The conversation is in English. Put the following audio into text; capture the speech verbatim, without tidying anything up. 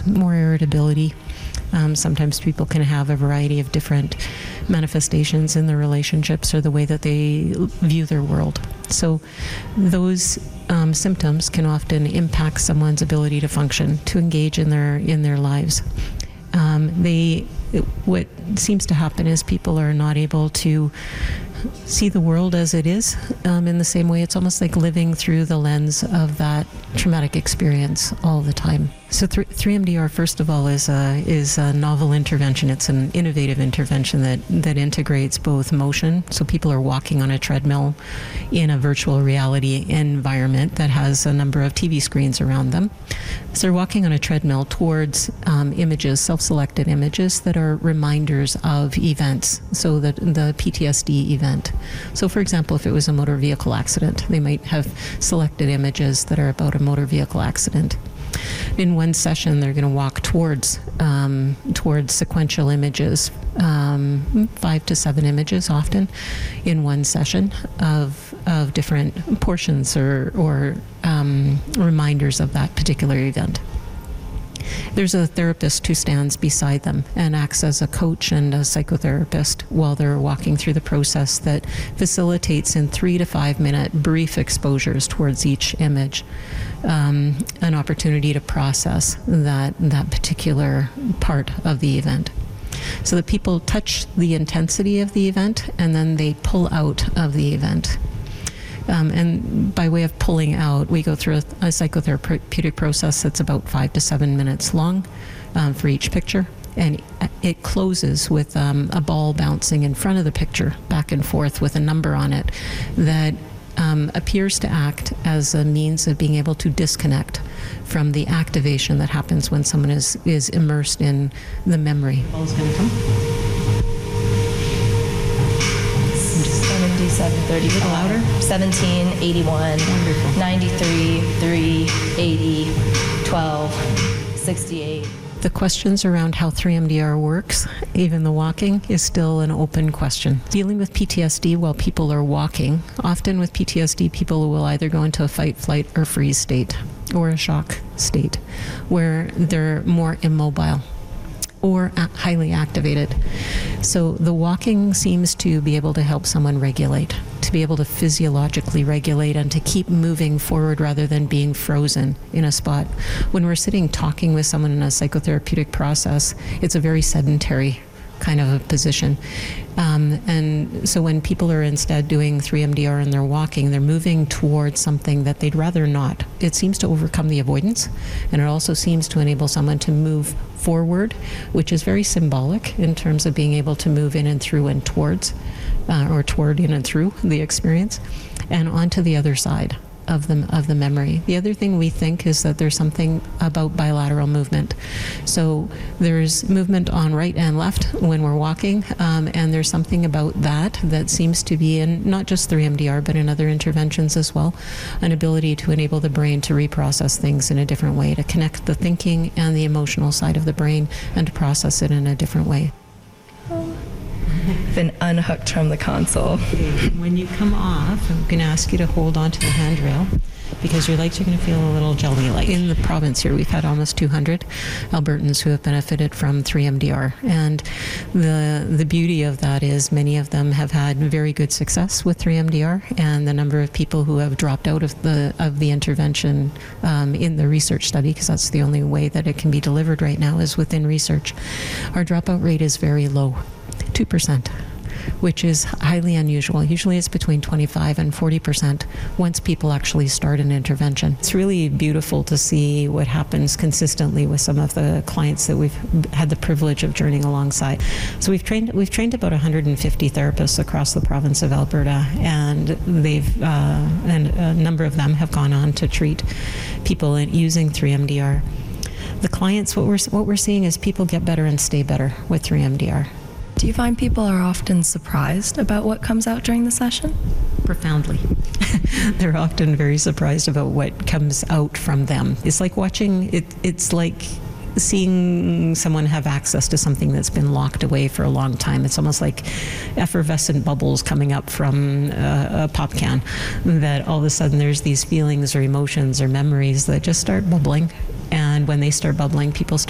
stress, more irritability. Um, sometimes people can have a variety of different manifestations in their relationships or the way that they view their world. So those um, symptoms can often impact someone's ability to function, to engage in their in their lives. Um, they, what seems to happen is people are not able to see the world as it is um, in the same way. It's almost like living through the lens of that traumatic experience all the time. So three M D R, first of all, is a, is a novel intervention. It's an innovative intervention that, that integrates both motion, so people are walking on a treadmill in a virtual reality environment that has a number of T V screens around them. So they're walking on a treadmill towards um, images, self-selected images that are reminders of events, so the, the P T S D event. So for example, if it was a motor vehicle accident, they might have selected images that are about a motor vehicle accident. In one session, they're going to walk towards um, towards sequential images, um, five to seven images often, in one session of of different portions or or um, reminders of that particular event. There's a therapist who stands beside them and acts as a coach and a psychotherapist while they're walking through the process that facilitates in three to five minute brief exposures towards each image um, an opportunity to process that, that particular part of the event. So that people touch the intensity of the event and then they pull out of the event. Um, and by way of pulling out, we go through a, a psychotherapeutic process that's about five to seven minutes long um, for each picture. And it closes with um, a ball bouncing in front of the picture, back and forth with a number on it, that um, appears to act as a means of being able to disconnect from the activation that happens when someone is, is immersed in the memory. Ball's gonna come. seventy-seven thirty-five, louder. seventeen eighty-one, Wonderful. ninety-three, three, eighty, twelve, sixty-eight. The questions around how three M D R works, even the walking, is still an open question. Dealing with P T S D while people are walking, often with P T S D, people will either go into a fight, flight, or freeze state, or a shock state, where they're more immobile or highly activated. So the walking seems to be able to help someone regulate, to be able to physiologically regulate and to keep moving forward rather than being frozen in a spot. When we're sitting talking with someone in a psychotherapeutic process, it's a very sedentary kind of a position. Um, and so when people are instead doing three M D R and they're walking, they're moving towards something that they'd rather not. It seems to overcome the avoidance, and it also seems to enable someone to move forward, which is very symbolic in terms of being able to move in and through and towards, uh, or toward in and through the experience, and onto the other side of the, of the memory. The other thing we think is that there's something about bilateral movement. So there's movement on right and left when we're walking, um, and there's something about that that seems to be in not just three M D R, but in other interventions as well, an ability to enable the brain to reprocess things in a different way, to connect the thinking and the emotional side of the brain and to process it in a different way. Been unhooked from the console. When you come off, I'm going to ask you to hold on to the handrail because your legs are going to feel a little jelly-like. In the province here, we've had almost two hundred Albertans who have benefited from three M D R. And the the beauty of that is many of them have had very good success with three M D R, and the number of people who have dropped out of the of the intervention um, in the research study, because that's the only way that it can be delivered right now is within research. Our dropout rate is very low. two percent, which is highly unusual. Usually it's between twenty-five and forty percent once people actually start an intervention. It's really beautiful to see what happens consistently with some of the clients that we've had the privilege of journeying alongside. So we've trained we've trained about one hundred fifty therapists across the province of Alberta, and they've uh, and a number of them have gone on to treat people in, using three M D R. The clients, what we're what we're seeing is people get better and stay better with three M D R. Do you find people are often surprised about what comes out during the session? Profoundly. They're often very surprised about what comes out from them. It's like watching, it, it's like seeing someone have access to something that's been locked away for a long time. It's almost like effervescent bubbles coming up from a, a pop can, that all of a sudden there's these feelings or emotions or memories that just start bubbling. And when they start bubbling, people start